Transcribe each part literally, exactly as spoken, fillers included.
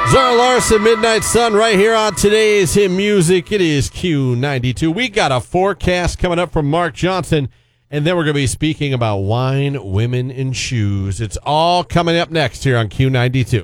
Zara Larson, Midnight Sun, right here on today's Hit Music. It is Q ninety-two. We got a forecast coming up from Mark Johnson, and then we're going to be speaking about wine, women, and shoes. It's all coming up next here on Q ninety-two.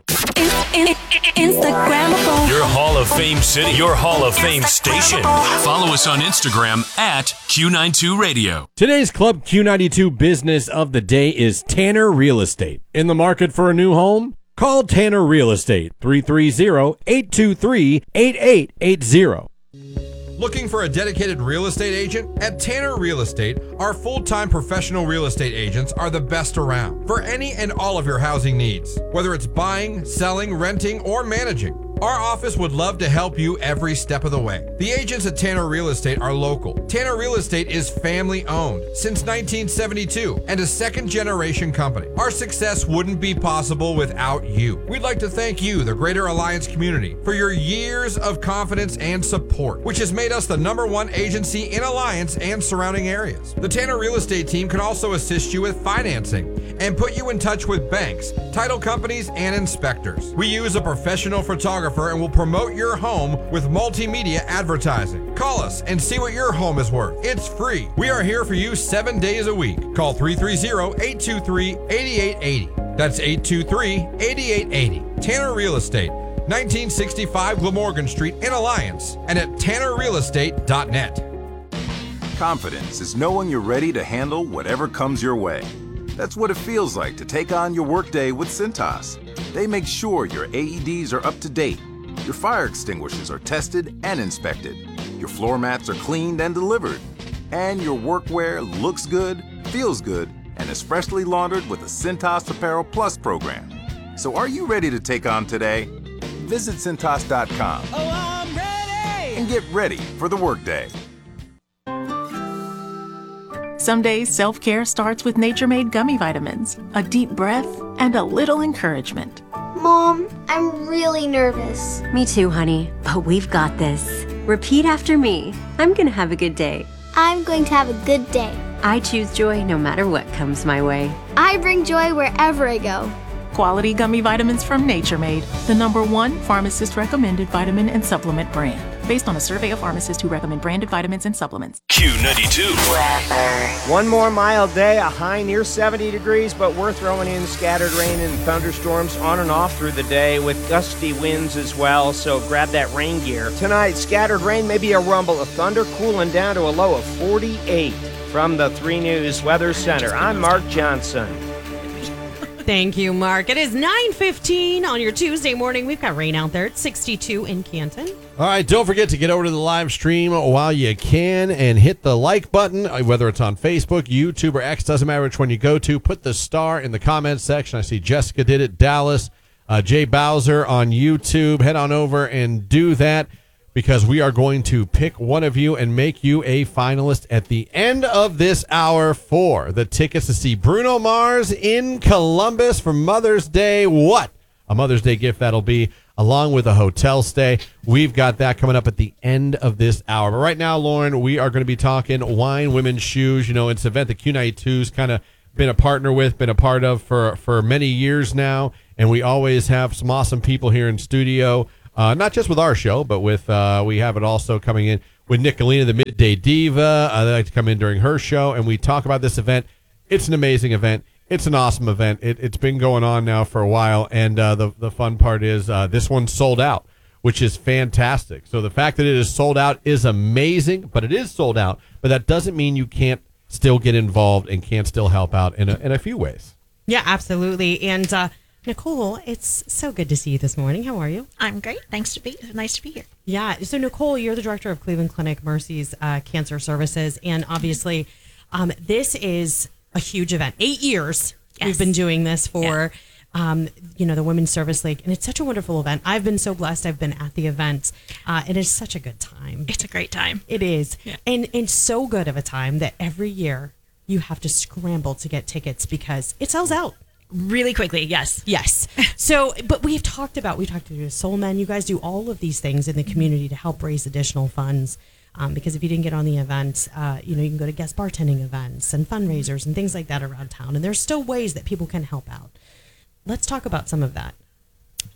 Instagram. Your Hall of Fame city, your Hall of Fame station. Follow us on Instagram at Q ninety-two Radio. Today's Club Q ninety-two business of the day is Tanner Real Estate. In the market for a new home? Call Tanner Real Estate, three three zero, eight two three, eight eight eight zero. Looking for a dedicated real estate agent? At Tanner Real Estate, our full-time professional real estate agents are the best around for any and all of your housing needs. Whether it's buying, selling, renting, or managing, our office would love to help you every step of the way. The agents at Tanner Real Estate are local. Tanner Real Estate is family-owned since nineteen seventy-two and a second-generation company. Our success wouldn't be possible without you. We'd like to thank you, the Greater Alliance community, for your years of confidence and support, which has made us the number one agency in Alliance and surrounding areas. The Tanner Real Estate team can also assist you with financing and put you in touch with banks, title companies, and inspectors. We use a professional photographer and will promote your home with multimedia advertising. Call us and see what your home is worth. It's free. We are here for you seven days a week. Call three three zero, eight two three, eight eight eight zero. That's eight two three, eight eight eight zero. Tanner Real Estate, nineteen sixty-five Glamorgan Street in Alliance, and at tanner real estate dot net. Confidence is knowing you're ready to handle whatever comes your way. That's what it feels like to take on your workday with Cintas. They make sure your A E Ds are up to date, your fire extinguishers are tested and inspected, your floor mats are cleaned and delivered, and your workwear looks good, feels good, and is freshly laundered with the Cintas Apparel Plus program. So are you ready to take on today? Visit Cintas dot com. Oh, I'm ready! And get ready for the workday. Some days, self-care starts with Nature-Made gummy vitamins, a deep breath, and a little encouragement. Mom, I'm really nervous. Me too, honey, but we've got this. Repeat after me. I'm gonna have a good day. I'm going to have a good day. I choose joy no matter what comes my way. I bring joy wherever I go. Quality gummy vitamins from Nature Made, the number one pharmacist-recommended vitamin and supplement brand. Based on a survey of pharmacists who recommend branded vitamins and supplements. Q ninety-two. One more mild day, a high near seventy degrees, but we're throwing in scattered rain and thunderstorms on and off through the day with gusty winds as well, so grab that rain gear. Tonight, scattered rain, maybe a rumble of thunder, cooling down to a low of forty-eight. From the three News Weather Center, I'm Mark Johnson. Thank you, Mark. It is nine fifteen on your Tuesday morning. We've got rain out there. It's sixty-two in Canton. All right, don't forget to get over to the live stream while you can and hit the like button, whether it's on Facebook, YouTube, or X, doesn't matter which one you go to. Put the star in the comments section. I see Jessica did it, Dallas, uh, Jay Bowser on YouTube. Head on over and do that, because we are going to pick one of you and make you a finalist at the end of this hour for the tickets to see Bruno Mars in Columbus for Mother's Day. What a Mother's Day gift that'll be, along with a hotel stay. We've got that coming up at the end of this hour. But right now, Lauren, we are going to be talking wine, women's shoes. You know, it's an event that Q ninety-two's kind of been a partner with, been a part of for, for many years now, and we always have some awesome people here in studio. Uh, not just with our show, but with uh, we have it also coming in with Nicolina, the Midday Diva. Uh, they like to come in during her show, and we talk about this event. It's an amazing event. It's an awesome event. It, it's been going on now for a while, and uh, the, the fun part is uh, this one's sold out, which is fantastic. So the fact that it is sold out is amazing, but it is sold out, but that doesn't mean you can't still get involved and can't still help out in a, in a few ways. Yeah, absolutely. And uh, Nicole, it's so good to see you this morning. How are you? I'm great. Thanks to be nice to be here. Yeah. So Nicole, you're the director of Cleveland Clinic Mercy's uh, Cancer Services, and obviously, um, this is a huge event. Eight years yes. we've been doing this for, yeah. um, you know, the Women's Service League, and it's such a wonderful event. I've been so blessed. I've been at the event. Uh, it is such a good time. It's a great time. It is, yeah. and and so good of a time that every year you have to scramble to get tickets because it sells out. Really quickly, yes. Yes. So, but we've talked about, we talked to Soul Men. You guys do all of these things in the community to help raise additional funds. Um, because if you didn't get on the event, uh, you know, you can go to guest bartending events and fundraisers and things like that around town. And there's still ways that people can help out. Let's talk about some of that.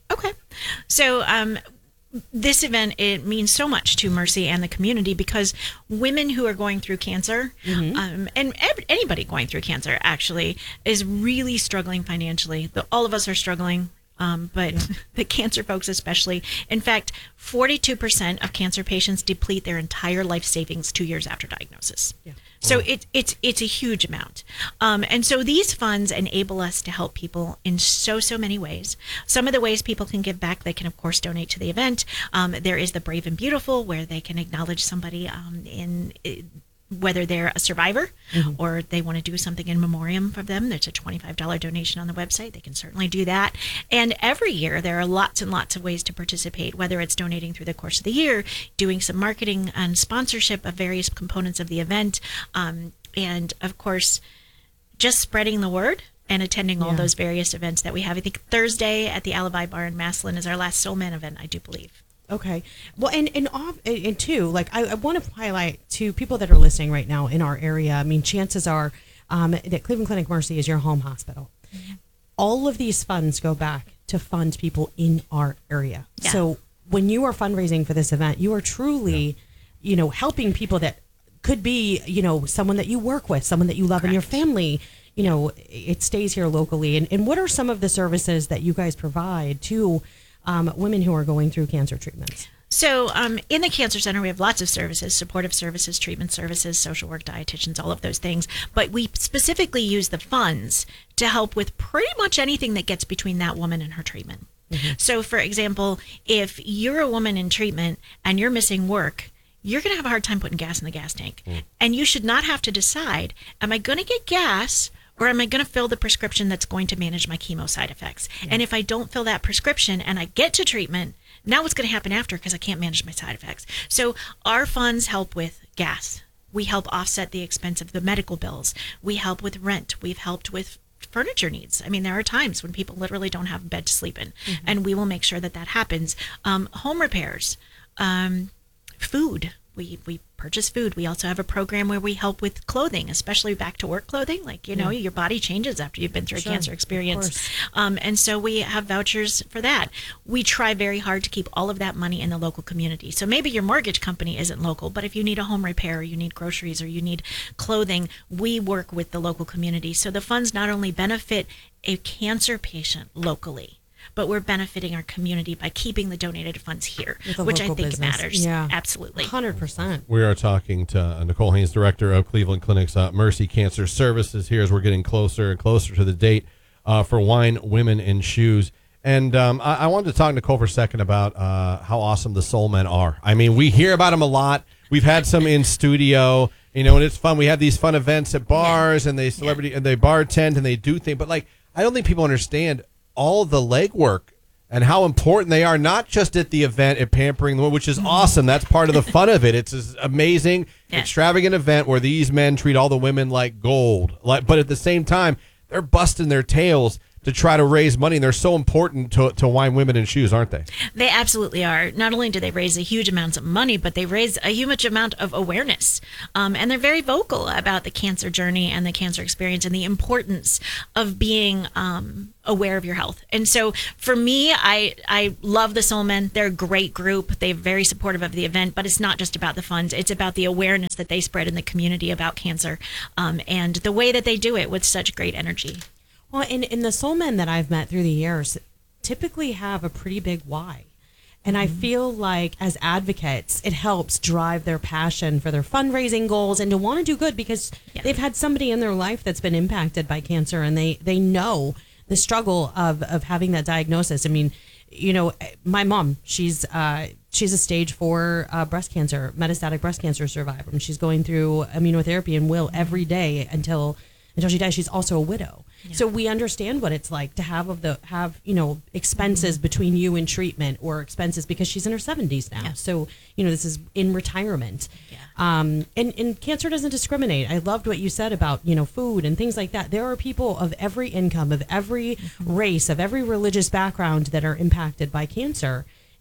Okay. So um, this event, it means so much to Mercy and the community because women who are going through cancer, mm-hmm. um, and ev- anybody going through cancer actually, is really struggling financially. The, all of us are struggling. Um, but yeah. the cancer folks especially. In fact, forty-two percent of cancer patients deplete their entire life savings two years after diagnosis. Yeah. So wow. it, it's it's a huge amount. Um, and so these funds enable us to help people in so, so many ways. Some of the ways people can give back, they can, of course, donate to the event. Um, there is the Brave and Beautiful, where they can acknowledge somebody um, in... in whether they're a survivor mm-hmm. or they want to do something in memoriam for them. There's a twenty-five dollars donation on the website. They can certainly do that. And every year there are lots and lots of ways to participate, whether it's donating through the course of the year, doing some marketing and sponsorship of various components of the event, um, and of course, just spreading the word and attending all yeah. those various events that we have. I think Thursday at the Alibi Bar in Maslin is our last Soul Man event, I do believe. Okay. Well, and and, and two, like I, I want to highlight to people that are listening right now in our area. I mean, chances are um, that Cleveland Clinic Mercy is your home hospital. Mm-hmm. All of these funds go back to fund people in our area. Yeah. So when you are fundraising for this event, you are truly, yeah. you know, helping people that could be, you know, someone that you work with, someone that you love Correct. In your family. You know, it stays here locally. And, and what are some of the services that you guys provide to Um, women who are going through cancer treatments? So um, in the Cancer Center, we have lots of services, supportive services, treatment services, social work, dietitians, all of those things. But we specifically use the funds to help with pretty much anything that gets between that woman and her treatment. Mm-hmm. So, for example, if you're a woman in treatment and you're missing work, you're going to have a hard time putting gas in the gas tank. Mm. And you should not have to decide, am I going to get gas or am I going to fill the prescription that's going to manage my chemo side effects? Yeah. And if I don't fill that prescription and I get to treatment, now what's going to happen after because I can't manage my side effects? So our funds help with gas. We help offset the expense of the medical bills. We help with rent. We've helped with furniture needs. I mean, there are times when people literally don't have a bed to sleep in, mm-hmm. and we will make sure that that happens. Um, home repairs, um, food. We we purchase food. We also have a program where we help with clothing, especially back to work clothing. Like, you know, yeah. your body changes after you've been through sure, a cancer experience. Um, and so we have vouchers for that. We try very hard to keep all of that money in the local community. So maybe your mortgage company isn't local, but if you need a home repair, or you need groceries, or you need clothing, we work with the local community. So the funds not only benefit a cancer patient locally, but we're benefiting our community by keeping the donated funds here, which I think business. matters. Yeah. Absolutely. one hundred percent. We are talking to uh, Nicole Haynes, director of Cleveland Clinic's uh, Mercy Cancer Services here as we're getting closer and closer to the date uh, for Wine, Women, and Shoes. And um, I-, I wanted to talk to Nicole for a second about uh, how awesome the Soul Men are. I mean, we hear about them a lot. We've had some in studio, you know, and it's fun. We have these fun events at bars, yeah. and they celebrity yeah. and they bartend and they do things. But, like, I don't think people understand all the legwork and how important they are, not just at the event at Pampering the Women, which is awesome. That's part of the fun of it. It's an amazing, yeah. extravagant event where these men treat all the women like gold. Like, but at the same time, they're busting their tails to try to raise money, and they're so important to, to Wine, Women, and Shoes, aren't they? They absolutely are. Not only do they raise a huge amount of money, but they raise a huge amount of awareness. Um, and they're very vocal about the cancer journey and the cancer experience and the importance of being um, aware of your health. And so for me, I, I love the Soul Men. They're a great group. They're very supportive of the event, but it's not just about the funds. It's about the awareness that they spread in the community about cancer um, and the way that they do it with such great energy. Well, and, and the Soul Men that I've met through the years typically have a pretty big why. And mm-hmm. I feel like as advocates, it helps drive their passion for their fundraising goals and to want to do good because yeah. they've had somebody in their life that's been impacted by cancer, and they, they know the struggle of, of having that diagnosis. I mean, you know, my mom, she's uh, she's a stage four uh, breast cancer, metastatic breast cancer survivor, and she's going through immunotherapy and will every day until until she dies. She's also a widow. Yeah. So we understand what it's like to have of the have, you know, expenses mm-hmm. between you and treatment or expenses because she's in her seventies now. Yeah. So, you know, this is in retirement. Yeah. Um, and, and cancer doesn't discriminate. I loved what you said about, you know, food and things like that. There are people of every income, of every mm-hmm. race, of every religious background that are impacted by cancer.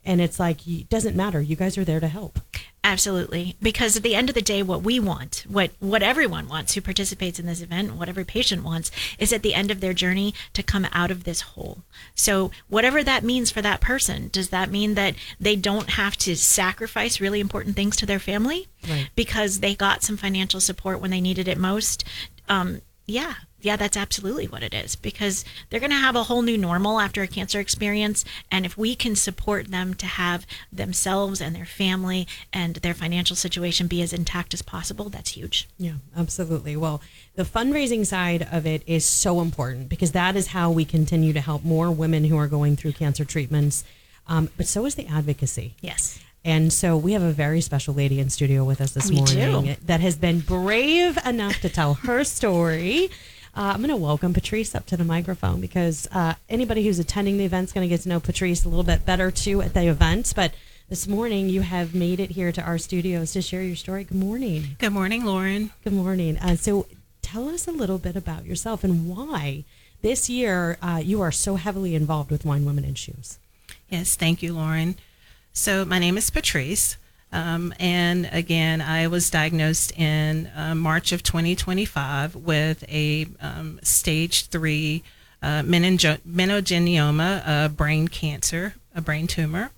And it's like, it doesn't matter. You guys are there to help. Absolutely. Because at the end of the day, what we want, what, what everyone wants who participates in this event, what every patient wants, is at the end of their journey to come out of this hole. So whatever that means for that person, does that mean that they don't have to sacrifice really important things to their family Right. because they got some financial support when they needed it most? Um, yeah. Yeah, that's absolutely what it is, because they're going to have a whole new normal after a cancer experience. And if we can support them to have themselves and their family and their financial situation be as intact as possible, that's huge. Yeah, absolutely. Well, the fundraising side of it is so important because that is how we continue to help more women who are going through cancer treatments. Um, but so is the advocacy. Yes. And so we have a very special lady in studio with us this We morning do. that has been brave enough to tell her story. Uh, I'm going to welcome Patrice up to the microphone because uh, anybody who's attending the event is going to get to know Patrice a little bit better too at the event. But this morning you have made it here to our studios to share your story. Good morning. Good morning, Lauren. Good morning. Uh, so tell us a little bit about yourself and why this year uh, you are so heavily involved with Wine Women in Shoes. Yes, thank you, Lauren. So my name is Patrice. Um, and again, I was diagnosed in uh, March of twenty twenty-five with a um, stage three uh, meningo- meningioma, a brain cancer, a brain tumor.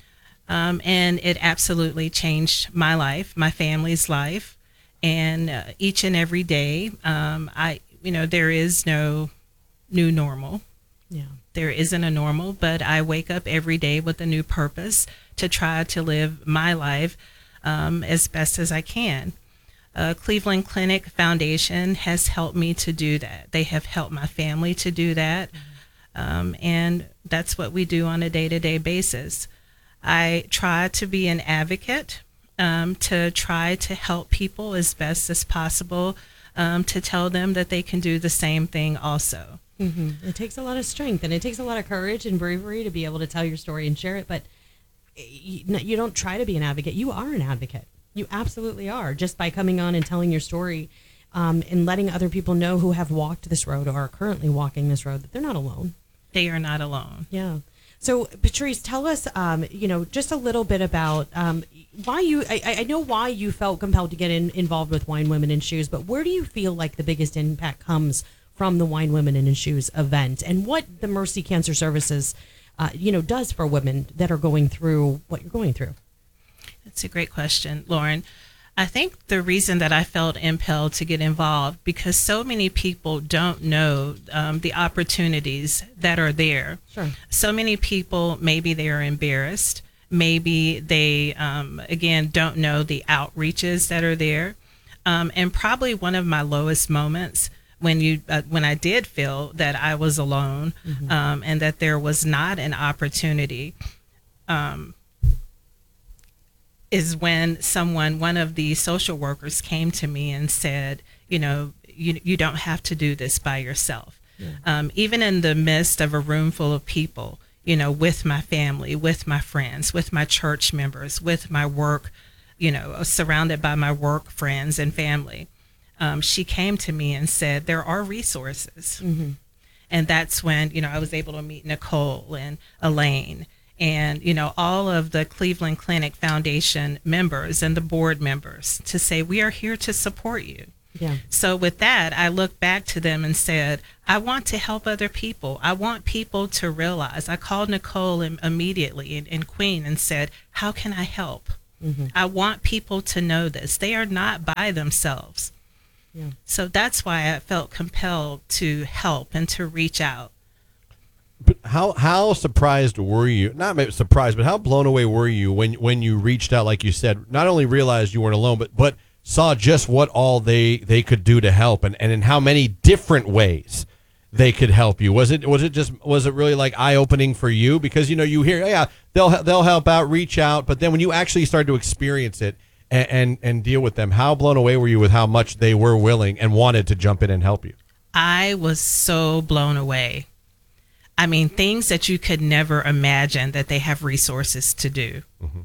Um, and it absolutely changed my life, my family's life. And uh, each and every day, um, I, you know, there is no new normal. Yeah. There isn't a normal, but I wake up every day with a new purpose to try to live my life um, as best as I can. Uh, Cleveland Clinic Foundation has helped me to do that. They have helped my family to do that. Um, and that's what we do on a day-to-day basis. I try to be an advocate, um, to try to help people as best as possible, um, to tell them that they can do the same thing also. Mm-hmm. It takes a lot of strength and it takes a lot of courage and bravery to be able to tell your story and share it. But you, you don't try to be an advocate. You are an advocate. You absolutely are, just by coming on and telling your story um, and letting other people know who have walked this road or are currently walking this road that they're not alone. They are not alone. Yeah. So, Patrice, tell us, um, you know, just a little bit about um, why you, I, I know why you felt compelled to get in, involved with Wine Women in Shoes, but where do you feel like the biggest impact comes from the Wine Women in Shoes event and what the Mercy Cancer Services, uh, you know, does for women that are going through what you're going through? That's a great question, Lauren. I think the reason that I felt impelled to get involved because so many people don't know um, the opportunities that are there. Sure. So many people, maybe they are embarrassed. Maybe they, um, again, don't know the outreaches that are there. Um, and probably one of my lowest moments when you uh, when I did feel that I was alone, mm-hmm. um, and that there was not an opportunity, um, is when someone, one of the social workers came to me and said, you know, you, you don't have to do this by yourself. Yeah. Um, even in the midst of a room full of people, you know, with my family, with my friends, with my church members, with my work, you know, surrounded by my work friends and family. Um, she came to me and said, there are resources. Mm-hmm. And that's when, you know, I was able to meet Nicole and Elaine and, you know, all of the Cleveland Clinic Foundation members and the board members to say, we are here to support you. Yeah. So with that, I looked back to them and said, I want to help other people. I want people to realize. I called Nicole immediately in, in Queen and said, how can I help? Mm-hmm. I want people to know this. They are not by themselves. Yeah. So that's why I felt compelled to help and to reach out. But how how surprised were you? Not maybe surprised, but how blown away were you when when you reached out, like you said, not only realized you weren't alone, but but saw just what all they, they could do to help and, and in how many different ways they could help you. Was it was it just was it really like eye opening for you? Because you know you hear yeah they'll they'll help out, reach out, but then when you actually start to experience it and, and and deal with them, how blown away were you with how much they were willing and wanted to jump in and help you? I was so blown away. I mean, things that you could never imagine that they have resources to do. Mm-hmm.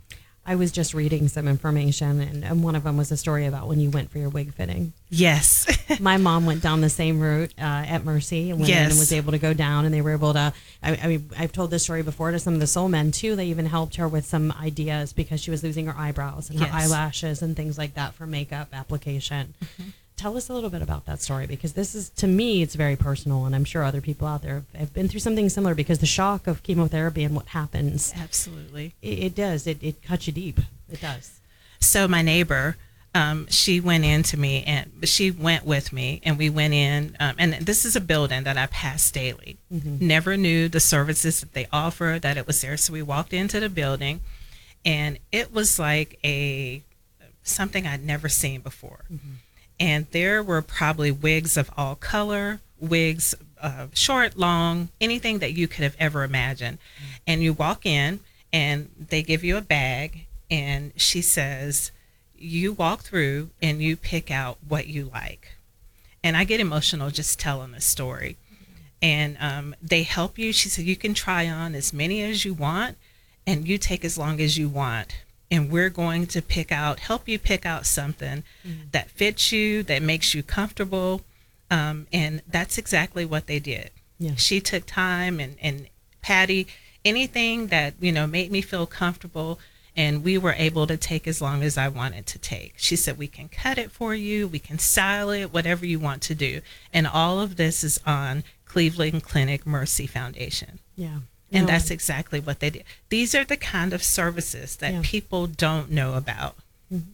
I was just reading some information, and, and one of them was a story about when you went for your wig fitting. Yes. My mom went down the same route uh, at Mercy and went yes. in and was able to go down, and they were able to, I, I mean, I've told this story before to some of the soul men too. They even helped her with some ideas because she was losing her eyebrows and yes. her eyelashes and things like that for makeup application. Mm-hmm. Tell us a little bit about that story, because this is, to me, it's very personal, and I'm sure other people out there have been through something similar, because the shock of chemotherapy and what happens. Absolutely. It, it does. It, it cuts you deep. It does. So my neighbor, um, she went in to me, and she went with me, and we went in, um, and this is a building that I pass daily. Mm-hmm. Never knew the services that they offer, that it was there. So we walked into the building, and it was like a something I'd never seen before. Mm-hmm. And there were probably wigs of all color, wigs, uh, short, long, anything that you could have ever imagined. Mm-hmm. And you walk in, and they give you a bag, and she says, you walk through and you pick out what you like. And I get emotional just telling the story. Mm-hmm. And um, they help you. She said, you can try on as many as you want, and you take as long as you want. And we're going to pick out, help you pick out something mm-hmm. that fits you, that makes you comfortable. Um, and that's exactly what they did. Yeah. She took time, and, and Patty, anything that, you know, made me feel comfortable, and we were able to take as long as I wanted to take. She said, we can cut it for you, we can style it, whatever you want to do. And all of this is on Cleveland Clinic Mercy Foundation. Yeah. And no. that's exactly what they did. These are the kind of services that yeah. people don't know about. Mm-hmm.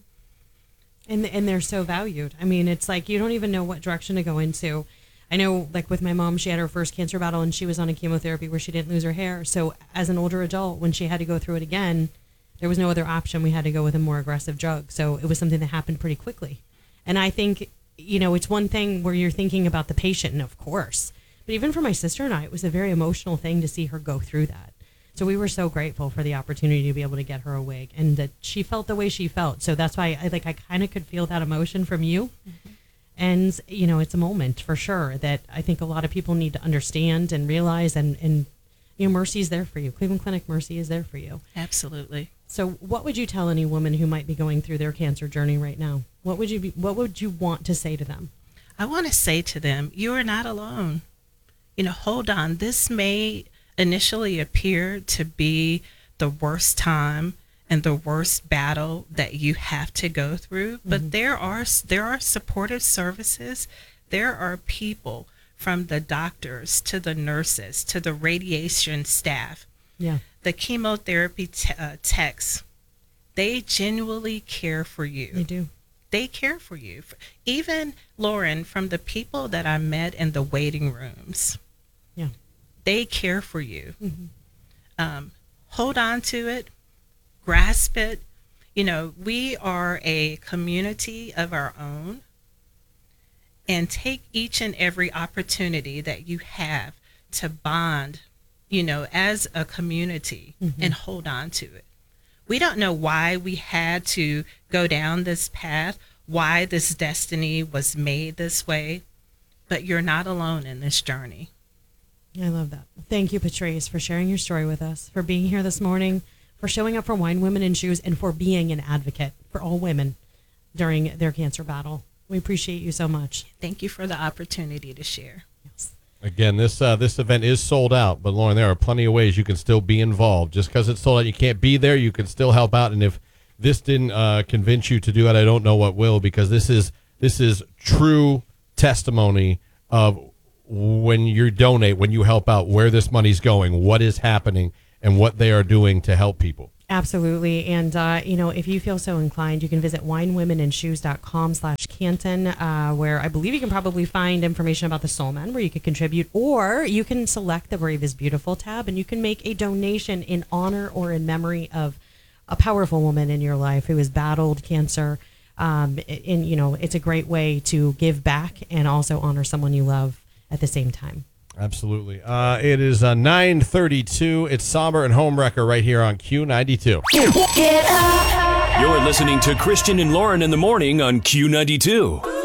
And and they're so valued. I mean, it's like you don't even know what direction to go into. I know, like with my mom, she had her first cancer battle, and she was on a chemotherapy where she didn't lose her hair. So as an older adult, when she had to go through it again, there was no other option. We had to go with a more aggressive drug. So it was something that happened pretty quickly. And I think, you know, it's one thing where you're thinking about the patient, and of course. But even for my sister and I, it was a very emotional thing to see her go through that. So we were so grateful for the opportunity to be able to get her a wig, and that she felt the way she felt. So that's why I like I kind of could feel that emotion from you. Mm-hmm. And, you know, it's a moment for sure that I think a lot of people need to understand and realize, and, and you know, Mercy is there for you. Cleveland Clinic Mercy is there for you. Absolutely. So what would you tell any woman who might be going through their cancer journey right now? What would you be, what would you want to say to them? I want to say to them, you are not alone. You know, hold on. This may initially appear to be the worst time and the worst battle that you have to go through, but mm-hmm. there are there are supportive services. There are people, from the doctors to the nurses to the radiation staff, yeah, the chemotherapy te- uh, techs. They genuinely care for you. They do. They care for you. Even, Lauren, from the people that I met in the waiting rooms. Yeah. They care for you. Mm-hmm. Um, hold on to it. Grasp it. You know, we are a community of our own. And take each and every opportunity that you have to bond, you know, as a community, mm-hmm. and hold on to it. We don't know why we had to go down this path, why this destiny was made this way, but you're not alone in this journey. I love that. Thank you, Patrice, for sharing your story with us, for being here this morning, for showing up for Wine Women in Shoes, and for being an advocate for all women during their cancer battle. We appreciate you so much. Thank you for the opportunity to share. Yes. Again, this uh, this event is sold out, but Lauren, there are plenty of ways you can still be involved. Just because it's sold out, you can't be there. You can still help out, and if this didn't uh, convince you to do that, I don't know what will, because this is this is true testimony of when you donate, when you help out, where this money's going, what is happening, and what they are doing to help people. Absolutely. And, uh, you know, if you feel so inclined, you can visit winewomenandshoes.com slash Canton, uh, where I believe you can probably find information about the Soul Men, where you could contribute, or you can select the Brave is Beautiful tab, and you can make a donation in honor or in memory of a powerful woman in your life who has battled cancer. Um, and, you know, it's a great way to give back and also honor someone you love at the same time. Absolutely. Uh, it is uh, nine thirty-two. It's Somber and Homewrecker right here on Q ninety-two. You're listening to Christian and Lauren in the morning on Q ninety-two.